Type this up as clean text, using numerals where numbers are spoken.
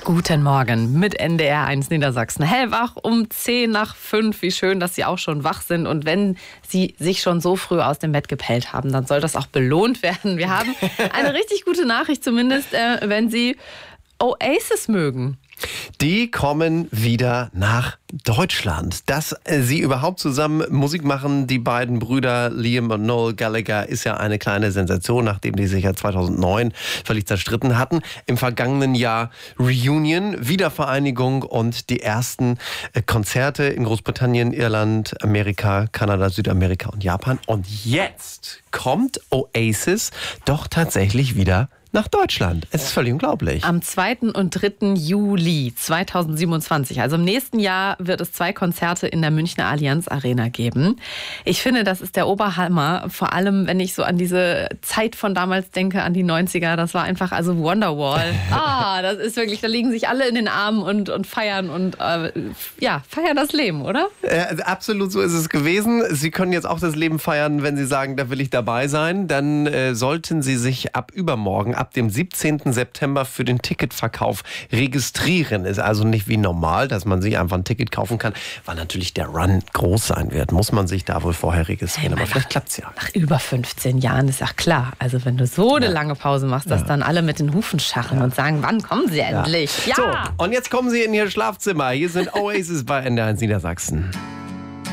Guten Morgen mit NDR1 Niedersachsen. Hellwach um 10:05. Wie schön, dass Sie auch schon wach sind. Und wenn Sie sich schon so früh aus dem Bett gepellt haben, dann soll das auch belohnt werden. Wir haben eine richtig gute Nachricht, zumindest wenn Sie Oasis mögen. Die kommen wieder nach Deutschland. Dass sie überhaupt zusammen Musik machen, die beiden Brüder Liam und Noel Gallagher, ist ja eine kleine Sensation, nachdem die sich ja 2009 völlig zerstritten hatten. Im vergangenen Jahr Reunion, Wiedervereinigung und die ersten Konzerte in Großbritannien, Irland, Amerika, Kanada, Südamerika und Japan. Und jetzt kommt Oasis doch tatsächlich wieder nach Deutschland. Es ist völlig unglaublich. Am 2. und 3. Juli 2027, also im nächsten Jahr, wird es 2 Konzerte in der Münchner Allianz Arena geben. Ich finde, das ist der Oberhammer, vor allem wenn ich so an diese Zeit von damals denke, an die 90er. Das war einfach, also Wonderwall. Das ist wirklich, da liegen sich alle in den Armen und feiern und feiern das Leben, oder? Absolut, so ist es gewesen. Sie können jetzt auch das Leben feiern, wenn Sie sagen, da will ich dabei sein. Dann sollten Sie sich ab übermorgen, ab dem 17. September für den Ticketverkauf registrieren. Ist also nicht wie normal, dass man sich einfach ein Ticket kaufen kann, weil natürlich der Run groß sein wird. Muss man sich da wohl vorher registrieren. Aber vielleicht klappt es ja. Nach über 15 Jahren ist ja klar. Also wenn du so eine lange Pause machst, dass dann alle mit den Hufen scharren und sagen, wann kommen sie endlich? Ja. So, und jetzt kommen Sie in Ihr Schlafzimmer. Hier sind Oasis bei NDR1 Niedersachsen.